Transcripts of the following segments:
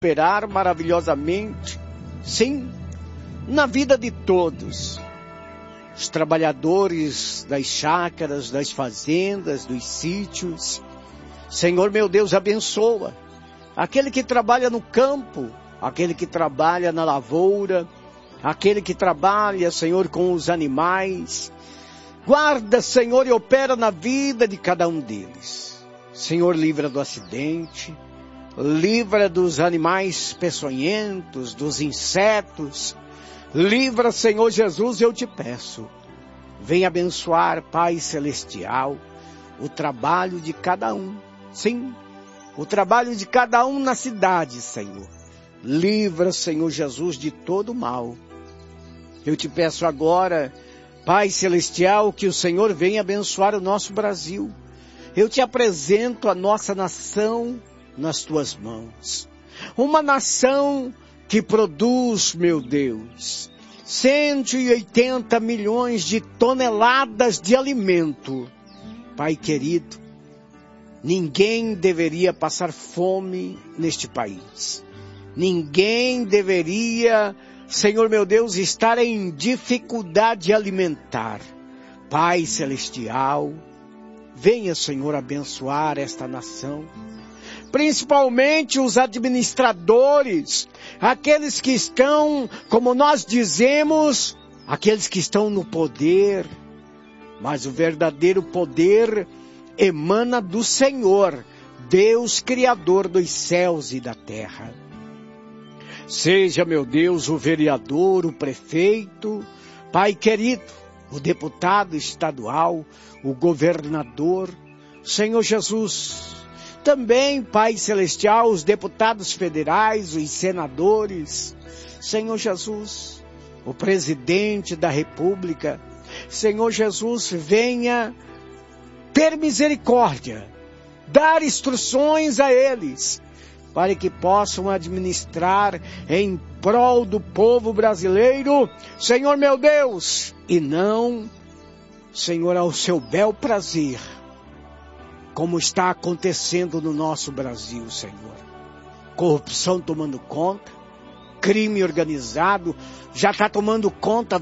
operar maravilhosamente, sim, na vida de todos. Os trabalhadores das chácaras, das fazendas, dos sítios. Senhor meu Deus, abençoa. Aquele que trabalha no campo, aquele que trabalha na lavoura, aquele que trabalha, Senhor, com os animais. Guarda, Senhor, e opera na vida de cada um deles. Senhor, livra do acidente, livra dos animais peçonhentos, dos insetos. Livra, Senhor Jesus, eu te peço. Venha abençoar, Pai Celestial, o trabalho de cada um. Sim, o trabalho de cada um na cidade, Senhor. Livra, Senhor Jesus, de todo mal. Eu te peço agora, Pai Celestial, que o Senhor venha abençoar o nosso Brasil. Eu te apresento a nossa nação nas tuas mãos. Uma nação que produz, meu Deus, 180 milhões de toneladas de alimento. Pai querido, ninguém deveria passar fome neste país. Ninguém deveria, Senhor meu Deus, estar em dificuldade alimentar. Pai Celestial, venha, Senhor, abençoar esta nação. Principalmente os administradores, aqueles que estão, como nós dizemos, aqueles que estão no poder. Mas o verdadeiro poder emana do Senhor, Deus Criador dos céus e da terra. Seja, meu Deus, o vereador, o prefeito, Pai querido, o deputado estadual, o governador, Senhor Jesus. Também, Pai Celestial, os deputados federais, os senadores, Senhor Jesus, o presidente da República, Senhor Jesus, venha ter misericórdia, dar instruções a eles, para que possam administrar em prol do povo brasileiro, Senhor meu Deus, e não, Senhor, ao seu bel prazer, como está acontecendo no nosso Brasil, Senhor. Corrupção tomando conta, crime organizado já está tomando conta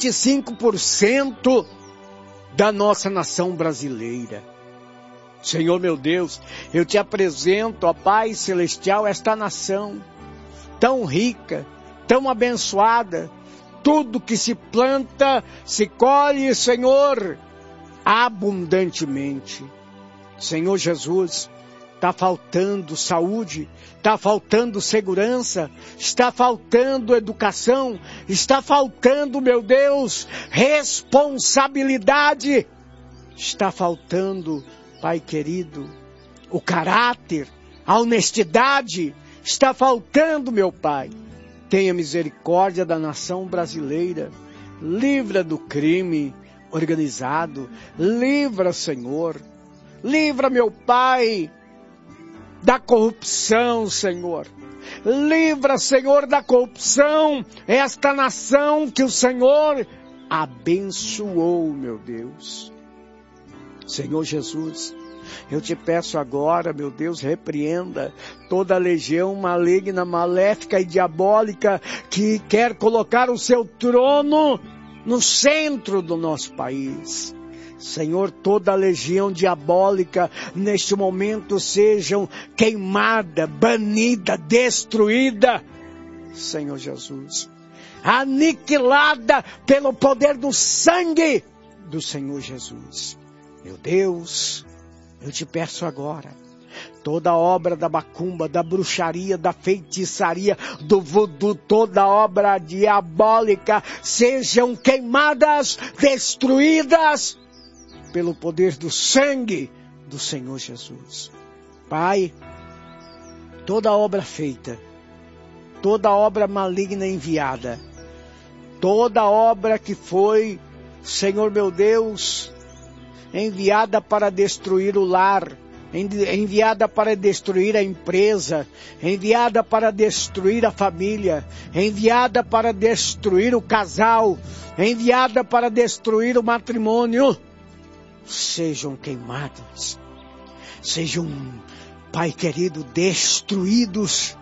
25% da nossa nação brasileira. Senhor meu Deus, eu te apresento, ó Pai Celestial, esta nação tão rica, tão abençoada. Tudo que se planta, se colhe, Senhor, abundantemente. Senhor Jesus, está faltando saúde, está faltando segurança, está faltando educação, está faltando, meu Deus, responsabilidade, está faltando, Pai querido, o caráter, a honestidade, está faltando, meu Pai. Tenha misericórdia da nação brasileira, livra do crime organizado, livra, Senhor. Livra, meu Pai, da corrupção, Senhor. Livra, Senhor, da corrupção, esta nação que o Senhor abençoou, meu Deus. Senhor Jesus, eu te peço agora, meu Deus, repreenda toda a legião maligna, maléfica e diabólica que quer colocar o seu trono no centro do nosso país. Senhor, toda a legião diabólica neste momento sejam queimada, banida, destruída. Senhor Jesus, aniquilada pelo poder do sangue do Senhor Jesus. Meu Deus, eu te peço agora, toda obra da macumba, da bruxaria, da feitiçaria, do voodoo, toda obra diabólica sejam queimadas, destruídas pelo poder do sangue do Senhor Jesus. Pai, toda obra feita, toda obra maligna enviada, toda obra que foi, Senhor meu Deus, enviada para destruir o lar, enviada para destruir a empresa, enviada para destruir a família, enviada para destruir o casal, enviada para destruir o matrimônio, sejam queimados, sejam, Pai querido, destruídos